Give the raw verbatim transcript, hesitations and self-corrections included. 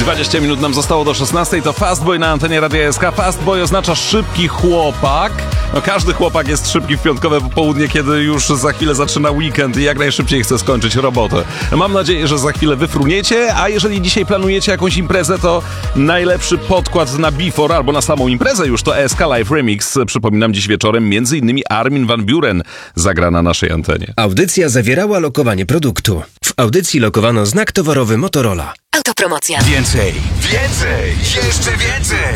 dwadzieścia minut nam zostało do szesnastej. To Fastboy na antenie Radia S K. Fastboy oznacza szybki chłopak. No każdy chłopak jest szybki w piątkowe popołudnie, kiedy już za chwilę zaczyna weekend i jak najszybciej chce skończyć robotę. Mam nadzieję, że za chwilę wyfruniecie, a jeżeli dzisiaj planujecie jakąś imprezę, to najlepszy podkład na Before albo na samą imprezę już to S K Live Remix. Przypominam, dziś wieczorem między innymi Armin van Buuren zagra na naszej antenie. Audycja zawierała lokowanie produktu. W audycji lokowano znak towarowy Motorola. Autopromocja. Więcej, więcej, jeszcze więcej!